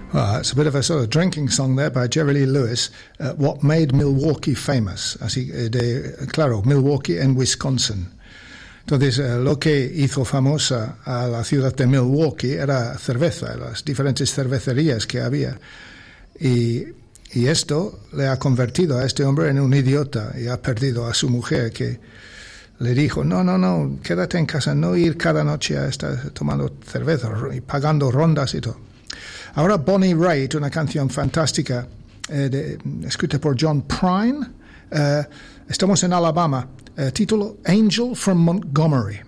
Well, it's a bit of a sort of drinking song there by Jerry Lee Lewis, What Made Milwaukee Famous. Así, claro, Milwaukee en Wisconsin. Entonces, lo que hizo famosa a la ciudad de Milwaukee era cerveza, las diferentes cervecerías que había. Y esto le ha convertido a este hombre en un idiota y ha perdido a su mujer, que le dijo, no, quédate en casa, no ir cada noche a estar tomando cerveza y pagando rondas y todo. Ahora Bonnie Raitt, una canción fantástica escrita por John Prine. Estamos en Alabama. Título Angel from Montgomery.